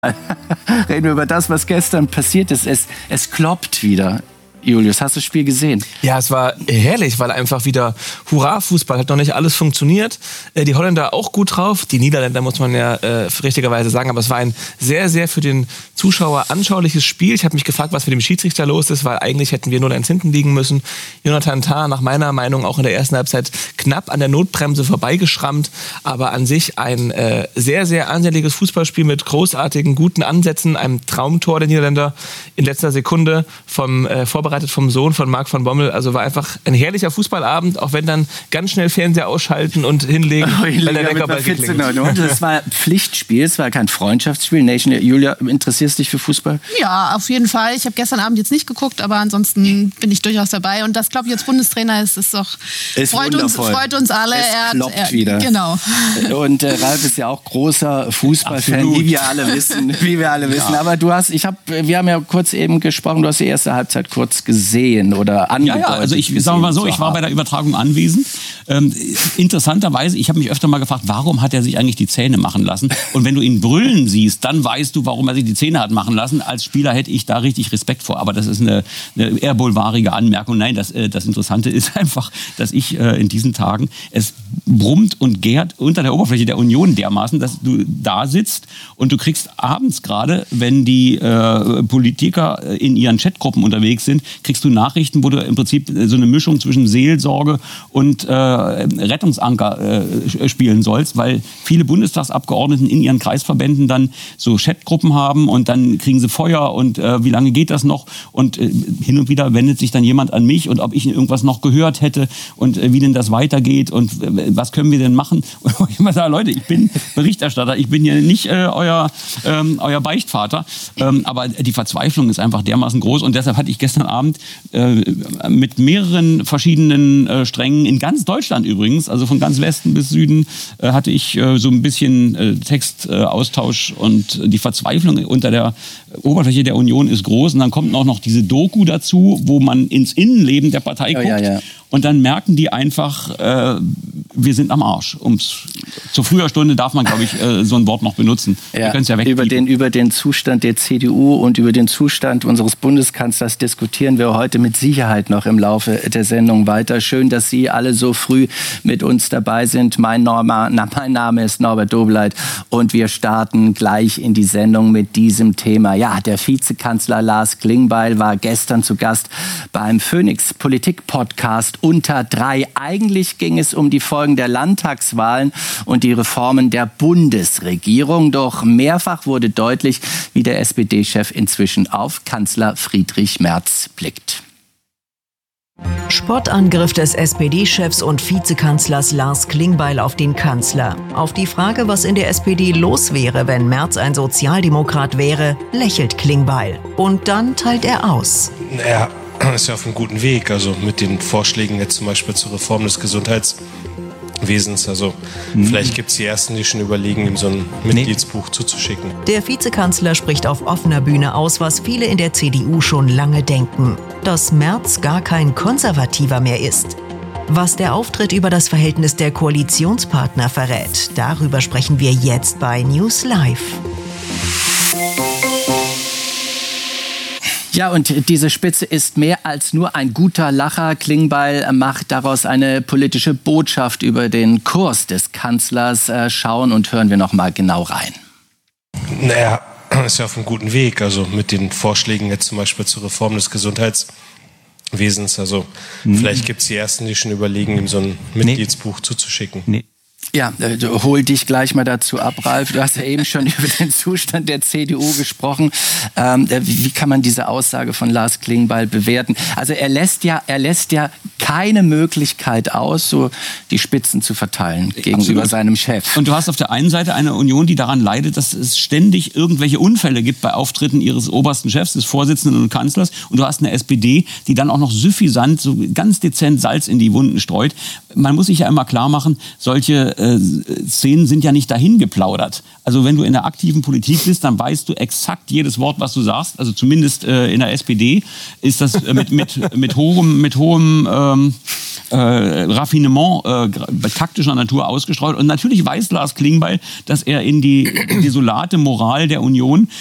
Reden wir über das, was gestern passiert ist. Es kloppt wieder. Julius, hast du das Spiel gesehen? Ja, es war herrlich, weil einfach wieder Hurra-Fußball, hat noch nicht alles funktioniert. Die Holländer auch gut drauf, die Niederländer muss man ja richtigerweise sagen, aber es war ein sehr, sehr für den Zuschauer anschauliches Spiel. Ich habe mich gefragt, was mit dem Schiedsrichter los ist, weil eigentlich hätten wir 0-1 hinten liegen müssen. Jonathan Tah, nach meiner Meinung, auch in der ersten Halbzeit knapp an der Notbremse vorbeigeschrammt, aber an sich ein sehr, sehr ansehnliches Fußballspiel mit großartigen, guten Ansätzen, einem Traumtor der Niederländer in letzter Sekunde vorbereitet vom Sohn von Marc van Bommel. Also war einfach ein herrlicher Fußballabend, auch wenn dann ganz schnell Fernseher ausschalten und hinlegen, weil der Weckerball geklingelt. Das war Pflichtspiel, es war kein Freundschaftsspiel. Julia, interessierst du dich für Fußball? Ja, auf jeden Fall. Ich habe gestern Abend jetzt nicht geguckt, aber ansonsten bin ich durchaus dabei. Und das, glaube ich, jetzt Bundestrainer ist doch freut uns alle. Es kloppt wieder. Genau. Und Ralf ist ja auch großer Fußballfan, wie wir alle wissen. Ja. Aber wir haben ja kurz eben gesprochen, du hast die erste Halbzeit kurz gesehen oder angedeutet. Ja, also ich sage mal so, ich war bei der Übertragung anwesend. Interessanterweise, ich habe mich öfter mal gefragt, warum hat er sich eigentlich die Zähne machen lassen? Und wenn du ihn brüllen siehst, dann weißt du, warum er sich die Zähne hat machen lassen. Als Spieler hätte ich da richtig Respekt vor. Aber das ist eine eher boulevardige Anmerkung. Nein, das Interessante ist einfach, dass ich in diesen Tagen, es brummt und gärt unter der Oberfläche der Union dermaßen, dass du da sitzt und du kriegst abends gerade, wenn die Politiker in ihren Chatgruppen unterwegs sind, kriegst du Nachrichten, wo du im Prinzip so eine Mischung zwischen Seelsorge und Rettungsanker spielen sollst, weil viele Bundestagsabgeordneten in ihren Kreisverbänden dann so Chatgruppen haben und dann kriegen sie Feuer und wie lange geht das noch? Und hin und wieder wendet sich dann jemand an mich und ob ich irgendwas noch gehört hätte und wie denn das weitergeht und was können wir denn machen? Und ich immer sage, Leute, ich bin Berichterstatter, ich bin hier nicht euer Beichtvater, aber die Verzweiflung ist einfach dermaßen groß und deshalb hatte ich gestern Abend mit mehreren verschiedenen Strängen in ganz Deutschland übrigens, also von ganz Westen bis Süden, hatte ich so ein bisschen Textaustausch und die Verzweiflung unter der Oberfläche der Union ist groß und dann kommt auch noch diese Doku dazu, wo man ins Innenleben der Partei guckt. Ja. Und dann merken die einfach, wir sind am Arsch. Zur früher Stunde darf man, glaube ich, so ein Wort noch benutzen. Ja, über den Zustand der CDU und über den Zustand unseres Bundeskanzlers diskutieren wir heute mit Sicherheit noch im Laufe der weiter. Schön, dass Sie alle so früh mit uns dabei sind. Mein Name ist Norbert Dobleit und wir starten gleich in die Sendung mit diesem Thema. Ja, der Vizekanzler Lars Klingbeil war gestern zu Gast beim Phoenix Politik Podcast unter 3. Eigentlich ging es um die Folgen der Landtagswahlen und die Reformen der Bundesregierung. Doch mehrfach wurde deutlich, wie der SPD-Chef inzwischen auf Kanzler Friedrich Merz blickt. Spottangriff des SPD-Chefs und Vizekanzlers Lars Klingbeil auf den Kanzler. Auf die Frage, was in der SPD los wäre, wenn Merz ein Sozialdemokrat wäre, lächelt Klingbeil. Und dann teilt er aus. Er ist ja auf einem guten Weg, also mit den Vorschlägen jetzt zum Beispiel zur Reform des Gesundheitswesens. Also vielleicht gibt es die Ersten, die schon überlegen, ihm so ein Mitgliedsbuch zuzuschicken. Der Vizekanzler spricht auf offener Bühne aus, was viele in der CDU schon lange denken. Dass Merz gar kein Konservativer mehr ist. Was der Auftritt über das Verhältnis der Koalitionspartner verrät, darüber sprechen wir jetzt bei News Live. Ja, und diese Spitze ist mehr als nur ein guter Lacher. Klingbeil macht daraus eine politische Botschaft über den Kurs des Kanzlers. Schauen und hören wir noch mal genau rein. Er ist ja auf einem guten Weg, also mit den Vorschlägen jetzt zum Beispiel zur Reform des Gesundheitswesens. Also vielleicht gibt es die Ersten, die schon überlegen, ihm so ein Mitgliedsbuch zuzuschicken. Ja, hol dich gleich mal dazu ab, Ralf. Du hast ja eben schon über den Zustand der CDU gesprochen. Wie kann man diese Aussage von Lars Klingbeil bewerten? Also er lässt ja keine Möglichkeit aus, so die Spitzen zu verteilen gegenüber seinem Chef. Und du hast auf der einen Seite eine Union, die daran leidet, dass es ständig irgendwelche Unfälle gibt bei Auftritten ihres obersten Chefs, des Vorsitzenden und Kanzlers. Und du hast eine SPD, die dann auch noch suffisant, so ganz dezent Salz in die Wunden streut. Man muss sich ja immer klar machen, solche Szenen sind ja nicht dahin geplaudert. Also wenn du in der aktiven Politik bist, dann weißt du exakt jedes Wort, was du sagst. Also zumindest in der SPD ist das mit hohem Raffinement taktischer Natur ausgestreut. Und natürlich weiß Lars Klingbeil, dass er in die desolate Moral der Union